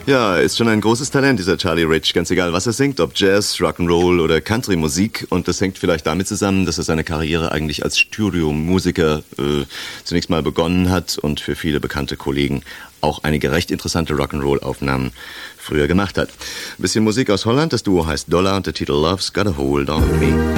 Ja, ist schon ein großes Talent, dieser Charlie Rich. Ganz egal, was er singt, ob Jazz, Rock'n'Roll oder Country-Musik. Und das hängt vielleicht damit zusammen, dass er seine Karriere eigentlich als Studiomusiker zunächst mal begonnen hat und für viele bekannte Kollegen auch einige recht interessante Rock'n'Roll-Aufnahmen früher gemacht hat. Ein bisschen Musik aus Holland, das Duo heißt Dollar und der Titel Love's Got a Hold on Me.